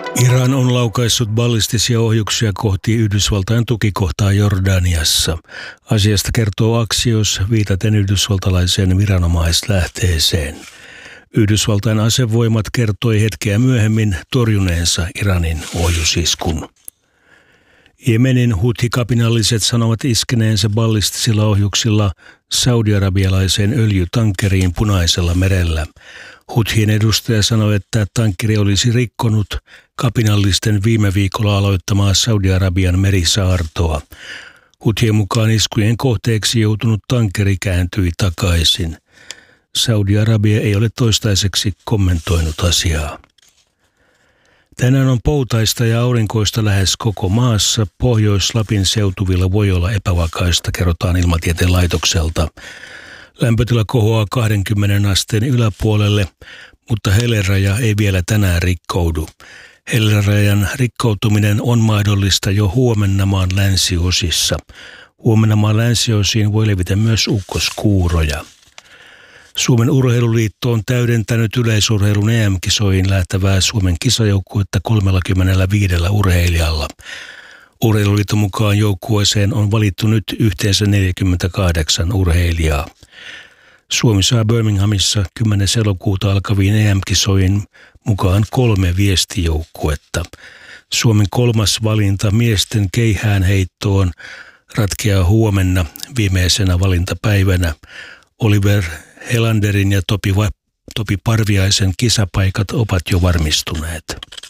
Iran on laukaissut ballistisia ohjuksia kohti Yhdysvaltain tukikohtaa Jordaniassa. Asiasta kertoo Axios viitaten yhdysvaltalaiseen viranomaislähteeseen. Yhdysvaltain asevoimat kertoi hetkeä myöhemmin torjuneensa Iranin ohjusiskun. Jemenin huthi-kapinalliset sanovat iskeneensä ballistisilla ohjuksilla saudi-arabialaiseen öljytankkeriin Punaisella merellä. Huthien edustaja sanoi, että tankkeri olisi rikkonut kapinallisten viime viikolla aloittamaa Saudi-Arabian merisaartoa. Huthien mukaan iskujen kohteeksi joutunut tankkeri kääntyi takaisin. Saudi-Arabia ei ole toistaiseksi kommentoinut asiaa. Tänään on poutaista ja aurinkoista lähes koko maassa. Pohjois-Lapin seutuvilla voi olla epävakaista, kerrotaan Ilmatieteen laitokselta. Lämpötila kohoaa 20 asteen yläpuolelle, mutta helleraja ei vielä tänään rikkoudu. Hellerajan rikkoutuminen on mahdollista jo huomenna maan länsiosissa. Huomenna maan länsiosiin voi levitä myös ukkoskuuroja. Suomen urheiluliitto on täydentänyt yleisurheilun EM-kisoihin lähtevää Suomen kisajoukkuetta 35 urheilijalla. Urheiluliiton mukaan joukkueeseen on valittu nyt yhteensä 48 urheilijaa. Suomi saa Birminghamissa 10. elokuuta alkaviin EM-kisoihin mukaan 3 viestijoukkuetta. Suomen 3. valinta miesten keihäänheittoon ratkeaa huomenna viimeisenä valintapäivänä. Oliver Helanderin ja Topi Parviaisen kisapaikat ovat jo varmistuneet.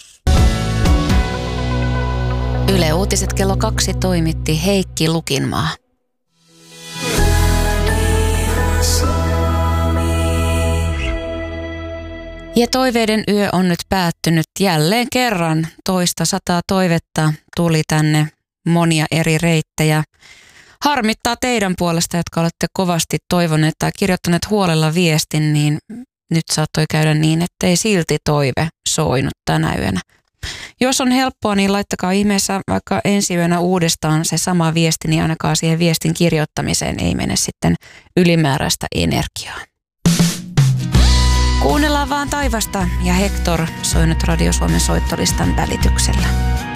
Yle Uutiset kello 2 toimitti Heikki Lukinmaa. Ja toiveiden yö on nyt päättynyt jälleen kerran. Toista 100 toivetta tuli tänne, monia eri reittejä. Harmittaa teidän puolesta, jotka olette kovasti toivoneet tai kirjoittaneet huolella viestin, niin nyt saattoi käydä niin, ettei silti toive soinut tänä yönä. Jos on helppoa, niin laittakaa ihmeessä vaikka ensi yönä uudestaan se sama viesti, niin ainakaan siihen viestin kirjoittamiseen ei mene sitten ylimääräistä energiaa. Kuunnellaan vaan taivasta ja Hector soinut Radio Suomen soittolistan välityksellä.